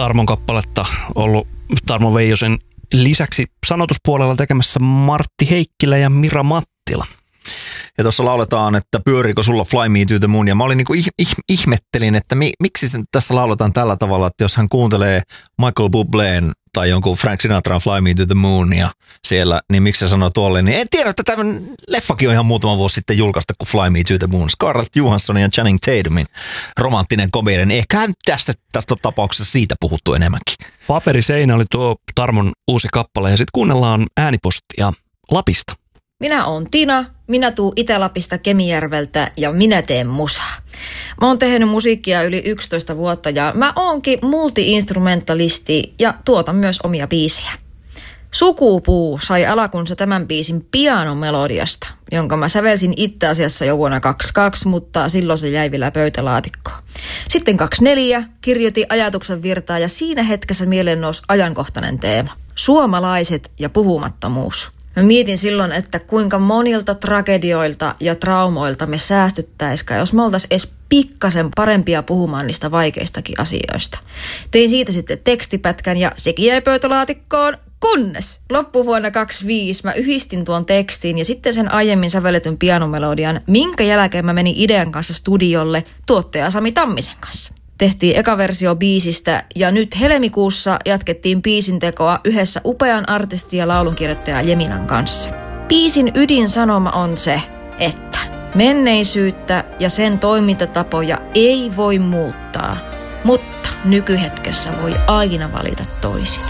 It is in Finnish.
Tarmon kappaletta ollut Tarmo Veijosen lisäksi sanotuspuolella tekemässä Martti Heikkilä ja Mira Mattila. Ja tuossa lauletaan, että pyöriikö sulla Fly Me to the Moon. Ja mä olin niinku ihmettelin, että miksi se tässä lauletaan tällä tavalla, että jos hän kuuntelee Michael Bubleen tai jonkun Frank Sinatran Fly Me to the Moonia siellä, niin miksi se sanoo tuolle, niin en tiedä, että tämä leffakin on ihan muutama vuosi sitten julkaista kuin Fly Me to the Moon. Scarlett Johansson ja Channing Tatumin romanttinen komedia, niin ehkä tästä tapauksessa siitä puhuttu enemmänkin. Paperiseinä oli tuo Tarmon uusi kappale ja sitten kuunnellaan äänipostia Lapista. Minä oon Tina, minä tuun Itä-Lapista Kemijärveltä ja minä teen musaa. Mä oon tehnyt musiikkia yli 11 vuotta ja mä oonkin multi-instrumentalisti ja tuotan myös omia biisejä. Sukupuu sai alkunsa tämän biisin pianomelodiasta, jonka mä sävelsin itse asiassa jo vuonna 2022, mutta silloin se jäi vielä pöytälaatikkoon. Sitten 2024 kirjoitin ajatuksen virtaa ja siinä hetkessä mieleen nousi ajankohtainen teema. Suomalaiset ja puhumattomuus. Mä mietin silloin, että kuinka monilta tragedioilta ja traumoilta me säästyttäisikään, jos me oltaisiin edes pikkasen parempia puhumaan niistä vaikeistakin asioista. Tein siitä sitten tekstipätkän ja sekin jäi pöytälaatikkoon, kunnes loppuvuonna 2025 mä yhdistin tuon tekstin ja sitten sen aiemmin sävelletyn pianomelodian, minkä jälkeen mä menin idean kanssa studiolle tuottaja Sami Tammisen kanssa. Tehtiin eka versio biisistä ja nyt helmikuussa jatkettiin biisin tekoa yhdessä upean artistin ja laulunkirjoittaja Jeminan kanssa. Biisin ydinsanoma on se, että menneisyyttä ja sen toimintatapoja ei voi muuttaa, mutta nykyhetkessä voi aina valita toisin.